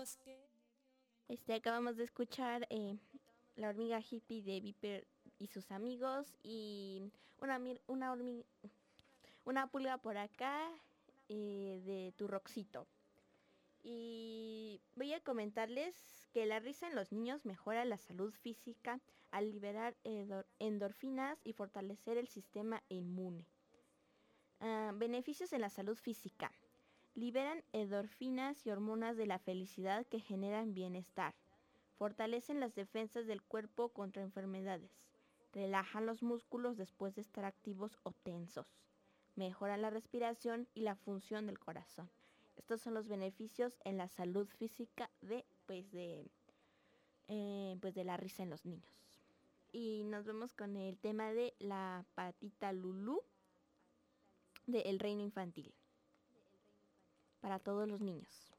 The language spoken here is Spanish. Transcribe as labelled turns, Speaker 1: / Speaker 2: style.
Speaker 1: Acabamos de escuchar La hormiga hippie de Viper y sus amigos y una pulga por acá de tu Roxito. Y voy a comentarles que la risa en los niños mejora la salud física al liberar endorfinas y fortalecer el sistema inmune. Beneficios en la salud física. Liberan endorfinas y hormonas de la felicidad que generan bienestar. Fortalecen las defensas del cuerpo contra enfermedades. Relajan los músculos después de estar activos o tensos. Mejoran la respiración y la función del corazón. Estos son los beneficios en la salud física de la risa en los niños. Y nos vemos con el tema de la patita Lulú de El Reino Infantil. Para todos los niños.